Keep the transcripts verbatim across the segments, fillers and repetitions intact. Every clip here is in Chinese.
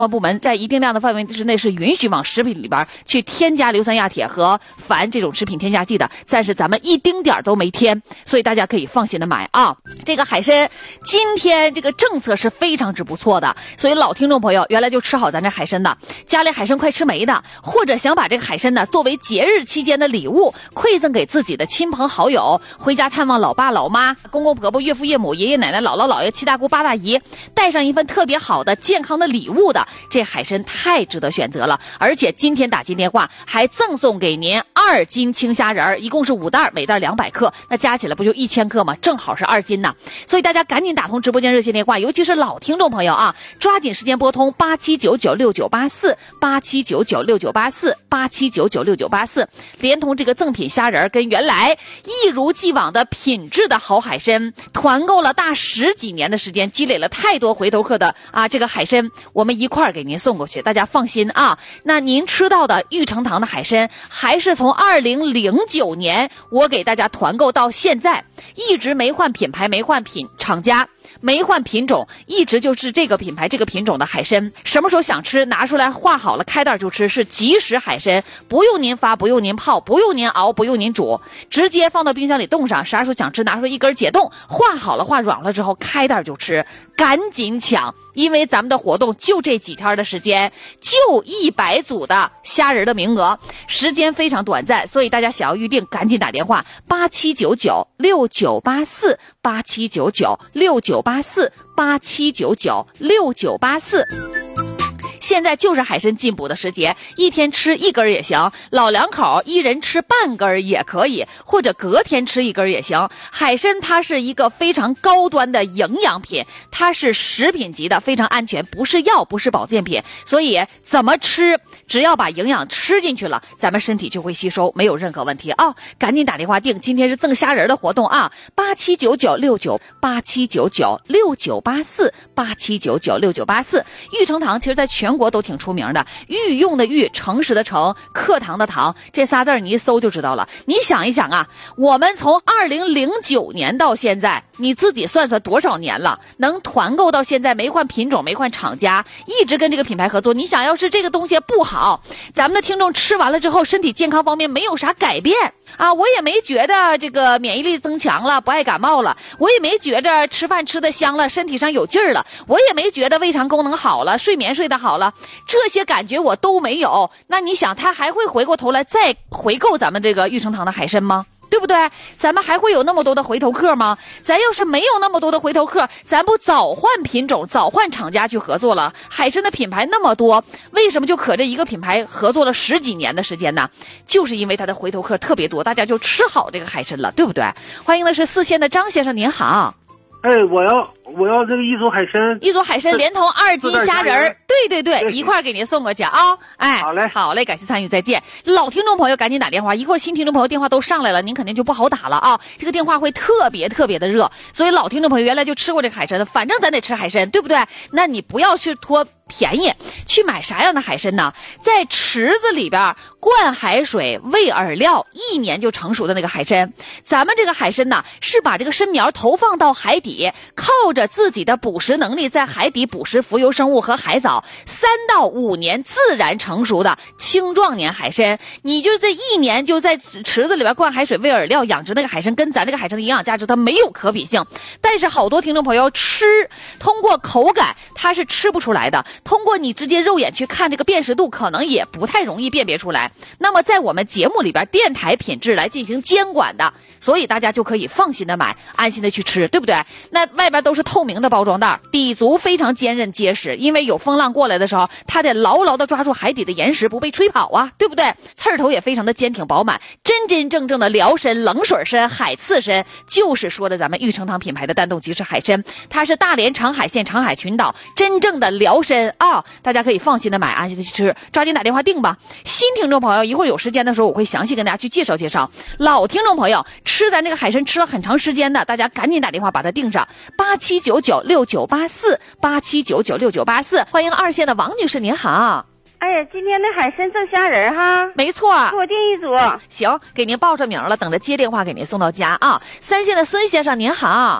部门在一定量的范围之内是允许往食品里边去添加硫酸亚铁和钒这种食品添加剂的，但是咱们一丁点都没添，所以大家可以放心的买啊。这个海参今天这个政策是非常之不错的，所以老听众朋友原来就吃好咱这海参的，家里海参快吃没的，或者想把这个海参呢作为节日期间的礼物馈赠给自己的亲朋好友，回家探望老爸老妈、公公婆婆、岳父岳母、爷爷奶奶、姥姥姥爷、七大姑八大姨，带上一份特别好的健康的礼物的，这海参太值得选择了。而且今天打进电话还赠送给您二斤青虾仁，一共是五袋，每袋两百克，那加起来不就一千克吗？正好是二斤呢。所以大家赶紧打通直播间热线电话，尤其是老听众朋友啊，抓紧时间拨通八七九九六九八四八七九九六九八四八七九九六九八四，连同这个赠品虾仁跟原来一如既往的品质的好海参，团购了大十几年的时间，积累了太多回头客的啊，这个海参我们一块儿给您送过去，大家放心啊。那您吃到的玉成堂的海参还是从二零零九年我给大家团购到现在，一直没换品牌，没换品厂家，没换品种，一直就是这个品牌这个品种的海参，什么时候想吃拿出来化好了开袋就吃，是即食海参，不用您发，不用您泡，不用您熬，不用您煮，直接放到冰箱里冻上，啥时候想吃拿出一根解冻，化好了化软了之后开袋就吃，赶紧抢，因为咱们的活动就这几天的时间，就一百组的虾仁的名额，时间非常短暂，所以大家想要预定赶紧打电话八七九九六九八四八七九九六九八四八七九九六九八四。现在就是海参进补的时节，一天吃一根也行，老两口一人吃半根也可以，或者隔天吃一根也行。海参它是一个非常高端的营养品，它是食品级的，非常安全，不是药，不是保健品，所以怎么吃只要把营养吃进去了，咱们身体就会吸收，没有任何问题啊！赶紧打电话订，今天是赠虾仁的活动啊，八七九九六九八七九九六九八四八七九九六九八四。玉成堂其实在全国都挺出名的，御用的御，诚实的诚，课堂的堂，这仨字你一搜就知道了。你想一想啊，我们从二零零九年到现在，你自己算算多少年了，能团购到现在，没换品种，没换厂家，一直跟这个品牌合作。你想要是这个东西不好，咱们的听众吃完了之后身体健康方面没有啥改变啊，我也没觉得这个免疫力增强了，不爱感冒了，我也没觉着吃饭吃得香了，身体上有劲儿了，我也没觉得胃肠功能好了，睡眠睡得好了，这些感觉我都没有，那你想他还会回过头来再回购咱们这个玉成堂的海参吗？对不对？咱们还会有那么多的回头客吗？咱要是没有那么多的回头客，咱不早换品种，早换厂家去合作了？海参的品牌那么多，为什么就可这一个品牌合作了十几年的时间呢？就是因为它的回头客特别多，大家就吃好这个海参了，对不对？欢迎的是四线的张先生，您好。 哎，我要我要这个一组海参， 一组海参连同二斤虾仁儿，对对对，对一块儿给您送过去啊！哎， 好嘞， 好嘞，感谢参与，再见。老听众朋友赶紧打电话，一会儿新听众朋友电话都上来了，您肯定就不好打了啊！这个电话会特别特别的热，所以老听众朋友原来就吃过这个海参的，反正咱得吃海参，对不对？那你不要去拖便宜去买啥样的海参呢？在池子里边灌海水喂饵料，一年就成熟的那个海参，咱们这个海参呢是把这个参苗投放到海底，靠着自己的捕食能力在海底捕食浮游生物和海藻，三到五年自然成熟的青壮年海参，你就这一年就在池子里边灌海水喂饵料养殖那个海参，跟咱这个海参的营养价值它没有可比性。但是好多听众朋友吃，通过口感它是吃不出来的，通过你直接肉眼去看这个辨识度可能也不太容易辨别出来。那么在我们节目里边电台品质来进行监管的，所以大家就可以放心的买，安心的去吃，对不对？那外边都是透明的包装袋，底足非常坚韧结实，因为有风浪过来的时候它得牢牢的抓住海底的岩石不被吹跑啊，对不对？刺儿头也非常的坚挺饱满，真真正正的辽参、冷水参、海刺参，就是说的咱们玉成堂品牌的单冻即食海参，它是大连长海县长海群岛真正的辽参啊，大家可以放心的买，安心的去吃，抓紧打电话订吧。新听众朋友一会儿有时间的时候我会详细跟大家去介绍介绍，老听众朋友吃咱这个海参吃了很长时间的，大家赶紧打电话把它订上，八七九九六九八四八七九九六九八四。欢迎二线的王女士，您好。 哎呀，今天的海参赠虾仁哈， 没错， 给我订一组。 行，给您报上名了，等着接电话给您送到家啊。三线的孙先生您好。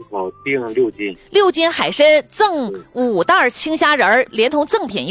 我订六斤。 六斤海参赠五袋青虾仁儿，连同赠品一